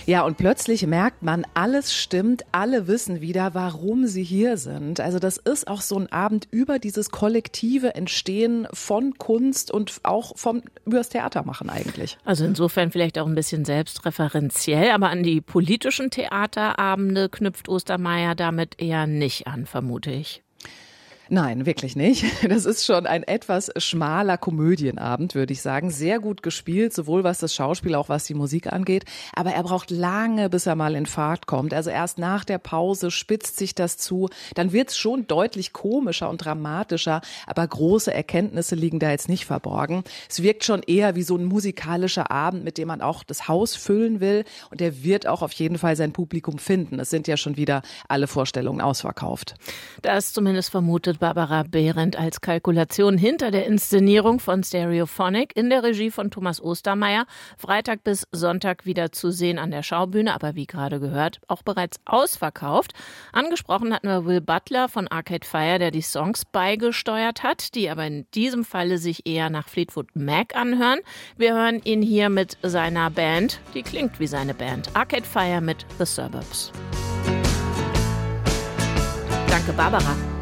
Ja, und plötzlich merkt man, alles stimmt, alle wissen wieder, warum sie hier sind. Also das ist auch so ein Abend über dieses kollektive Entstehen von Kunst und auch übers Theater machen eigentlich. Also insofern vielleicht auch ein bisschen selbstreferenziell, aber an die politischen Theaterabende knüpft Ostermeier damit eher nicht an, vermute ich. Nein, wirklich nicht. Das ist schon ein etwas schmaler Komödienabend, würde ich sagen. Sehr gut gespielt, sowohl was das Schauspiel, auch was die Musik angeht. Aber er braucht lange, bis er mal in Fahrt kommt. Also erst nach der Pause spitzt sich das zu. Dann wird es schon deutlich komischer und dramatischer. Aber große Erkenntnisse liegen da jetzt nicht verborgen. Es wirkt schon eher wie so ein musikalischer Abend, mit dem man auch das Haus füllen will. Und er wird auch auf jeden Fall sein Publikum finden. Es sind ja schon wieder alle Vorstellungen ausverkauft. Das zumindest vermutet Barbara Behrendt als Kalkulation hinter der Inszenierung von Stereophonic in der Regie von Thomas Ostermeier. Freitag bis Sonntag wieder zu sehen an der Schaubühne, aber wie gerade gehört, auch bereits ausverkauft. Angesprochen hatten wir Will Butler von Arcade Fire, der die Songs beigesteuert hat, die aber in diesem Falle sich eher nach Fleetwood Mac anhören. Wir hören ihn hier mit seiner Band, die klingt wie seine Band. Arcade Fire mit The Suburbs. Danke, Barbara.